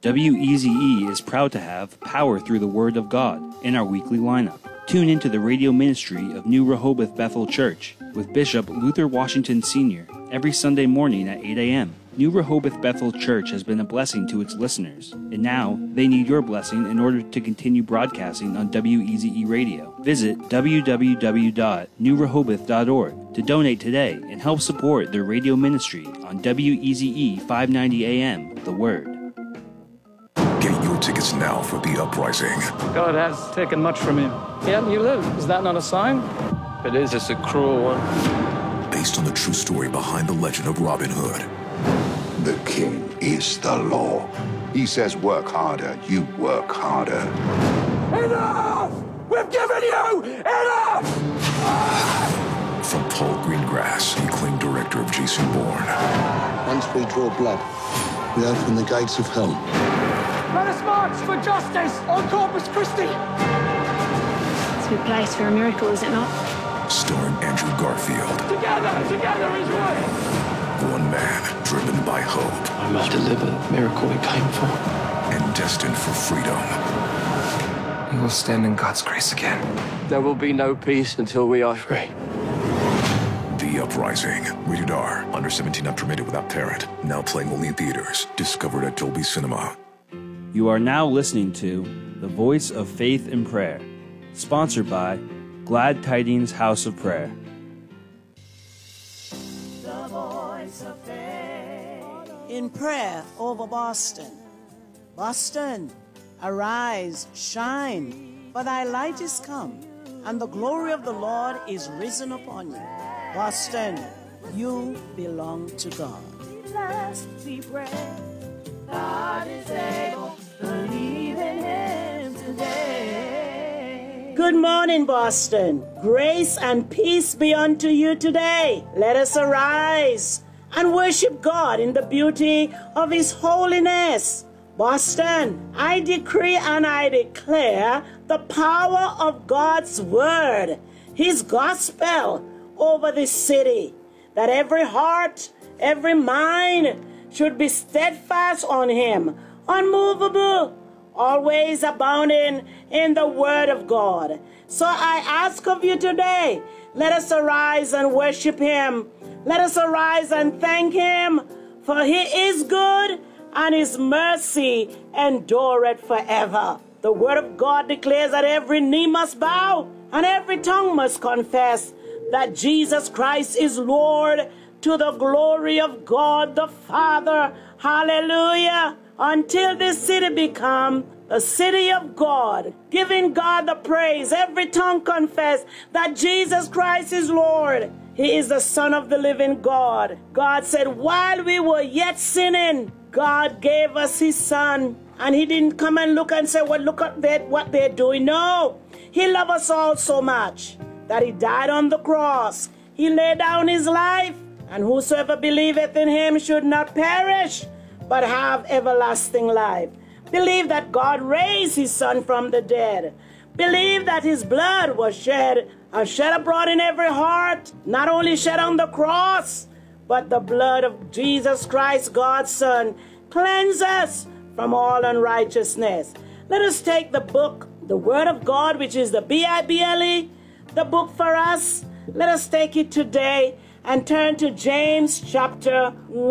WEZE is proud to have Power Through the Word of God in our weekly lineup. Tune into the radio ministry of New Rehoboth Bethel Church with Bishop Luther Washington Sr. every Sunday morning at 8 a.m. New Rehoboth Bethel Church has been a blessing to its listeners, and now they need your blessing in order to continue broadcasting on WEZE Radio. Visit www.newrehoboth.org to donate today and help support their radio ministry on WEZE 590 AM, The Word. Get your tickets now for The Uprising. God has taken much from you. Yet you live. Is that not a sign? If it is, it's a cruel one. Based on the true story behind the legend of Robin Hood. The king is the law. He says work harder, you work harder. Enough! We've given you enough! From Paul Greengrass, acclaimed director of Jason Bourne. Once we draw blood, we open the gates of hell. Let us march for justice on Corpus Christi! It's a good place for a miracle, is it not? Starring Andrew Garfield. Together is one! One man driven by hope. I must deliver the miracle we came for. And destined for freedom. We will stand in God's grace again. There will be no peace until we are free. The Uprising. Rated R. Under 17 not permitted without parent. Now playing only in theaters. Discovered at Dolby Cinema. You are now listening to The Voice of Faith and Prayer, sponsored by Glad Tidings House of Prayer. The voice of faith in prayer over Boston. Boston, arise, shine, for thy light is come, and the glory of the Lord is risen upon you. Boston, you belong to God. Last we pray, God is able, believe in him today. Good morning, Boston. Grace and peace be unto you today. Let us arise and worship God in the beauty of his holiness. Boston, I decree and I declare the power of God's word, his gospel over this city, that every heart, every mind should be steadfast on him, unmovable, always abounding in the word of God. So I ask of you today, let us arise and worship him. Let us arise and thank him, for he is good and his mercy endureth forever. The word of God declares that every knee must bow and every tongue must confess that Jesus Christ is Lord, to the glory of God the Father. Hallelujah. Until this city become the city of God, giving God the praise. Every tongue confess that Jesus Christ is Lord. He is the Son of the living God. God said, while we were yet sinning, God gave us his Son. And he didn't come and look and say, well, look at what they're doing. No, he loved us all so much that he died on the cross. He laid down his life. And whosoever believeth in him should not perish, but have everlasting life. Believe that God raised his Son from the dead. Believe that his blood was shed abroad in every heart, not only shed on the cross, but the blood of Jesus Christ, God's Son, cleanse us from all unrighteousness. Let us take the book, the Word of God, which is the Bible, the book for us. Let us take it today and turn to James chapter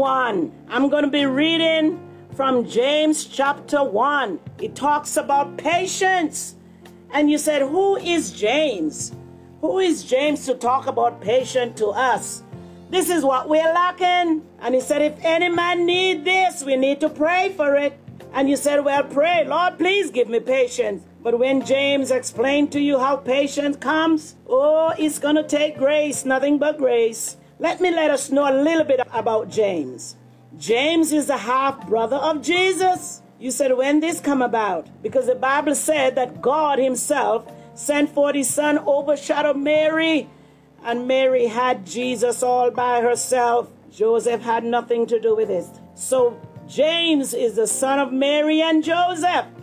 1. I'm going to be reading from James chapter 1. It talks about patience. And you said, who is James? Who is James to talk about patience to us? This is what we're lacking. And he said, if any man need this, we need to pray for it. And you said, well, pray, Lord, please give me patience. But when James explained to you how patience comes, oh, it's going to take grace, nothing but grace. Let us know a little bit about James. James is the half-brother of Jesus. You said, when this come about? Because the Bible said that God himself sent forth his Son, overshadowed Mary, and Mary had Jesus all by herself. Joseph had nothing to do with it. So James is the son of Mary and Joseph.